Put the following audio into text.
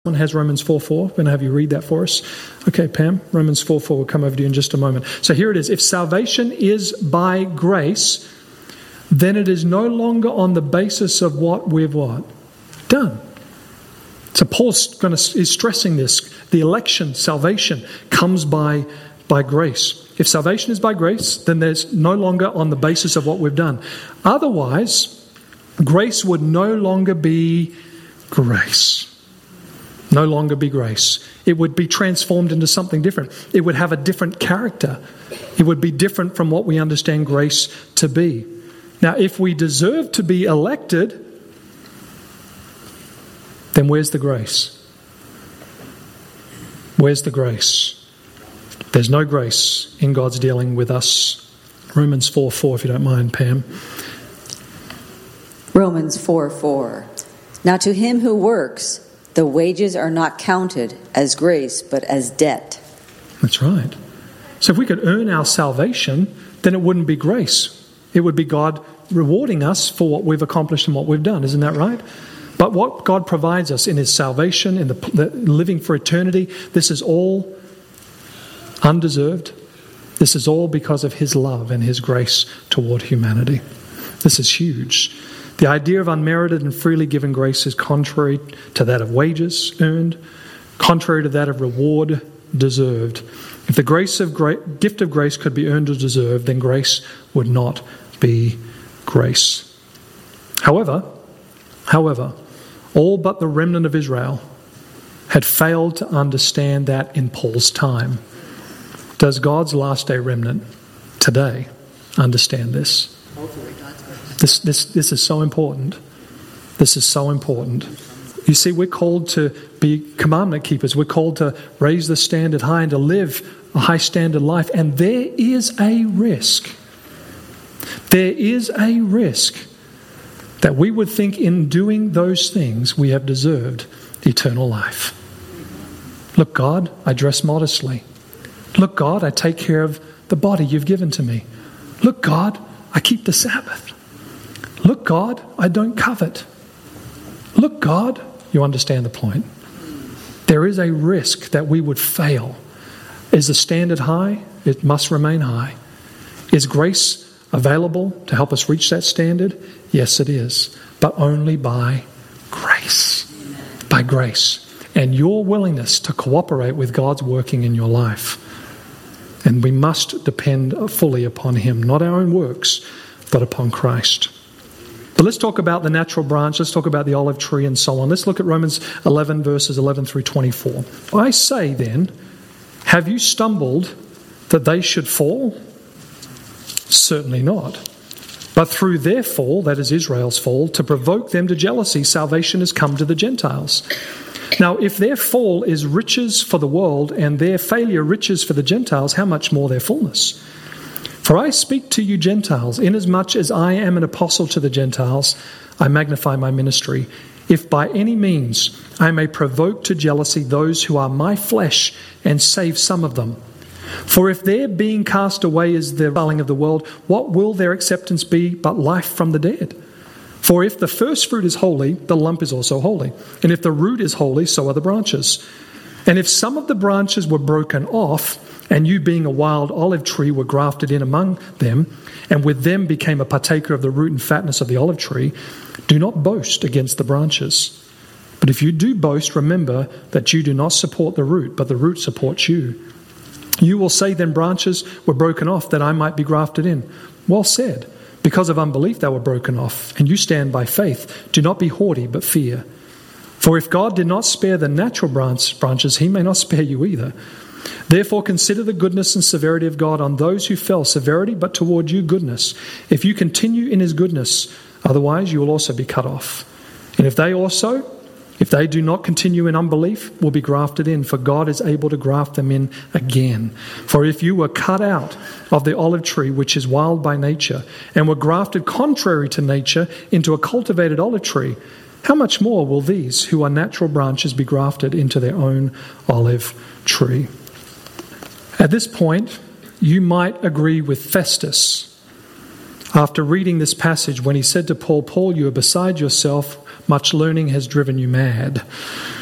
Someone has Romans 4:4. I'm going to have you read that for us. Okay, Pam, Romans 4:4 will come over to you in just a moment. So here it is. If salvation is by grace, then it is no longer on the basis of what we've done. So Paul is stressing this. The election, salvation, comes by grace. If salvation is by grace, then there's no longer on the basis of what we've done. Otherwise, grace would no longer be grace. No longer be grace. It would be transformed into something different. It would have a different character. It would be different from what we understand grace to be. Now, if we deserve to be elected, then where's the grace? Where's the grace? There's no grace in God's dealing with us. Romans 4:4, if you don't mind, Pam. Romans 4:4. Now to him who works, the wages are not counted as grace, but as debt. That's right. So if we could earn our salvation, then it wouldn't be grace. It would be God rewarding us for what we've accomplished and what we've done. Isn't that right? But what God provides us in His salvation, in the living for eternity, this is all undeserved. This is all because of His love and His grace toward humanity. This is huge. The idea of unmerited and freely given grace is contrary to that of wages earned, contrary to that of reward deserved. If the gift of grace could be earned or deserved, then grace would not be grace. However, all but the remnant of Israel had failed to understand that in Paul's time. Does God's last day remnant today understand this? This is so important. This is so important. You see, we're called to be commandment keepers. We're called to raise the standard high and to live a high standard life. And there is a risk. There is a risk that we would think in doing those things we have deserved eternal life. Look, God, I dress modestly. Look, God, I take care of the body you've given to me. Look, God, I keep the Sabbath. Look, God, I don't covet. Look, God, you understand the point. There is a risk that we would fail. Is the standard high? It must remain high. Is grace available to help us reach that standard? Yes, it is. But only by grace. By grace. And your willingness to cooperate with God's working in your life. And we must depend fully upon Him, not our own works, but upon Christ. But let's talk about the natural branch. Let's talk about the olive tree and so on. Let's look at Romans 11, verses 11 through 24. I say then, have you stumbled that they should fall? Certainly not. But through their fall, that is Israel's fall, to provoke them to jealousy, salvation has come to the Gentiles. Now, if their fall is riches for the world and their failure riches for the Gentiles, how much more their fullness? For I speak to you Gentiles, inasmuch as I am an apostle to the Gentiles, I magnify my ministry. If by any means I may provoke to jealousy those who are my flesh and save some of them. For if their being cast away is the falling of the world, what will their acceptance be but life from the dead? For if the first fruit is holy, the lump is also holy. And if the root is holy, so are the branches. And if some of the branches were broken off, and you being a wild olive tree were grafted in among them, and with them became a partaker of the root and fatness of the olive tree, do not boast against the branches. But if you do boast, remember that you do not support the root, but the root supports you. You will say then branches were broken off that I might be grafted in. Well said. Because of unbelief they were broken off, and you stand by faith. Do not be haughty, but fear. For if God did not spare the natural branches, He may not spare you either. Therefore consider the goodness and severity of God on those who fell, severity, but toward you goodness. If you continue in His goodness, otherwise you will also be cut off. And if they do not continue in unbelief, will be grafted in, for God is able to graft them in again. For if you were cut out of the olive tree, which is wild by nature, and were grafted contrary to nature into a cultivated olive tree, how much more will these who are natural branches be grafted into their own olive tree? At this point, you might agree with Festus after reading this passage when he said to Paul, Paul, you are beside yourself. Much learning has driven you mad.